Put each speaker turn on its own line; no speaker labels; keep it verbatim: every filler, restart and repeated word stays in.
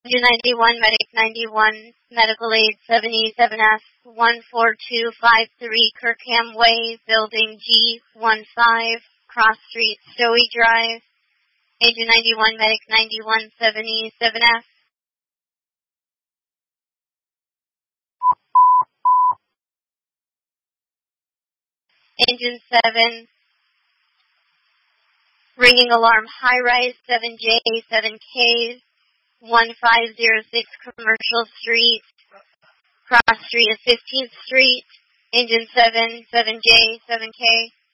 ninety-one, Medic ninety-one, Medical Aid seventy-seven F, one four two five three Kirkham Way, Building G fifteen, Cross Street, Stowey Drive. Agent ninety-one, Medic ninety-one, seventy-seven F. Engine seven, ringing alarm, high rise, seven J, seven K, one five zero six Commercial Street, Cross Street is fifteenth Street, engine seven, seven J, seven K.